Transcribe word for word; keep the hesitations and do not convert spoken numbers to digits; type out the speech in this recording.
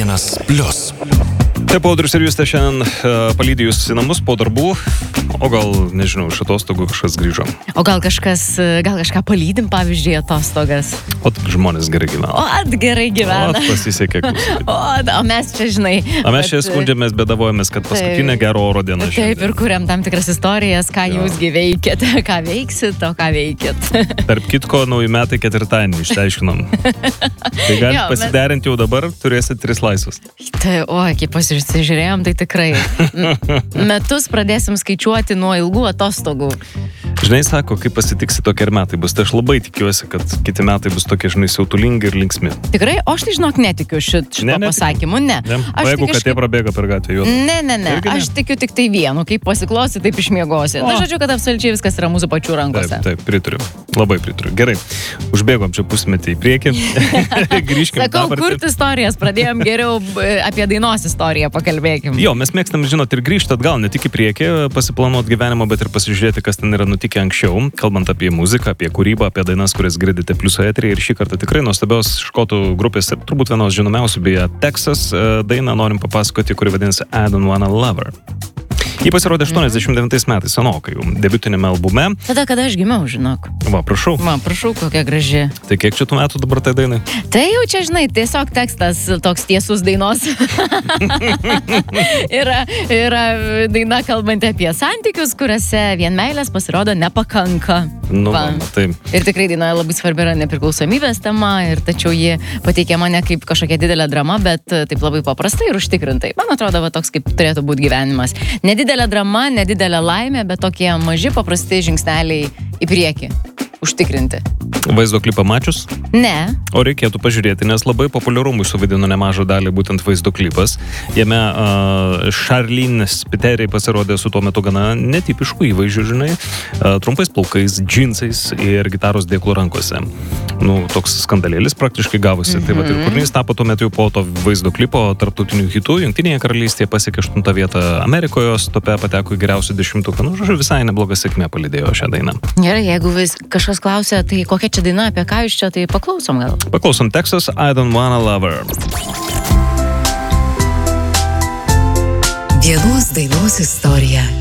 vienas plius. Taip, Audrius ir Justė šiandien uh, palydė jūs į namus po darbų, o gal, nežinau, iš atostogų kažkas grįžo. O gal kažkas, gal kažką palydim, pavyzdžiui, atostogas. O žmonės gerai gyvena. O, gerai gyvena. O, pasisekė. O, o mes čia, žinai. O mes čia skundžiamės, bedavojamės, kad paskutinė gero oro diena šiandien. Taip, ir kuriam tam tikras istorijas, ką jo. Jūs gyveikėt, ką veiksit, o ką veikėt. Tarp kitko, nauji metai ketvirtadienį išteiškinom. Tai galit pasiderinti jau dabar, turėsit tris laisvus. Tai, o, kaip pasižiūrėjom, tai tikrai. Metus pradėsim skaičiuoti nuo ilgų atostogų. Žinai, sako, kaip pasitiksi tokie ir metai bus. Tai aš labai tikiuosi, kad kiti metai bus tokie, žinai, siautulingi ir linksmi. Tikrai? O aš tai žinok netikiu šit, šito ne, pasakymu. Ne. ne. O jeigu kažkaip... katė prabėga per gatvę, juos. Ne, ne, ne. Irgi aš ne. tikiu tik tai vienu. Kaip pasiklosi, taip išmiegosi. Na, žodžiu, kad absoliučiai viskas yra mūsų pačių rankose. Taip, taip, pritariu. Labai pritariu. Gerai. Užbėgom čia pusmetį į priekį. Grįžkim. Sakau, kurti istorijas. Pradėjom geriau apie dainos istoriją pakalbėkim. Jo, mes mėgstam, žinot, ir grįžti atgal, ne tik į priekį, pasiplanuoti gyvenimą, bet ir pasižiūrėti, kas ten yra nutikę anksčiau, kalbant apie muziką, apie kūrybą, apie dainas, kurias girdite Pliuso eteryje. Ir šį kartą tikrai nuostabios škotų grupės, turbūt vienos žinomiausių, beje, Texas dainą norim papasakoti, kuri vadinasi I Don't Wanna Love Her. Jį pasirodė aštuoniasdešimt devintais metais, senokai jau, debiutinėme albume. Tada, kada aš gimiau, žinok. Va, prašau. Va, prašau, kokia graži. Tai kiek čia tų metų dabar tai dainai? Tai jau čia, žinai, tiesiog tekstas toks tiesus dainos. yra, yra daina kalbanti apie santykius, kuriuose vien meilės pasirodo nepakanka. Nu, va, tai. Ir tikrai dainoje labai svarbi yra nepriklausomybės tema, ir tačiau ji pateikiama ne kaip kažkokia didelė drama, bet taip labai paprastai ir užtikrintai. Man atrodo, va, toks kaip turėtų būti gyvenimas. Nedidelė drama, nedidelė laimė, bet tokie maži paprasti žingsneliai į priekį. Užtikrinti. Vaizdo klipą mačius? Ne. O reikėtų pažiūrėti, nes labai populiarumui suvaidino nemažą dalį būtent vaizdo klipas. Jame uh, Charlene Spiteri pasirodė su tuo metu gana netipišku įvaizdžiu, žinai, uh, trumpais plaukais, džinsais ir gitaros dėklu rankose. Nu, toks skandalėlis praktiškai gavosi. Mm-hmm. Tai va, ir kūrinys tapo tuo metu po to vaizdo klipo tarptautinių hitų. Jungtinėje karalystėje pasiekė aštuntą vietą, Amerikoje stope pateko į geriausių dešimtuką. Nu, žodžiu, visai nebloga sėkmė palydėjo šią dainą. Gerai, jeigu vis kažkas klausia, tai kokia čia daina, apie ką jūs čia, tai paklausom gal. Paklausom Texas, I Don't Wanna Love Her. Vienos dainos istorija.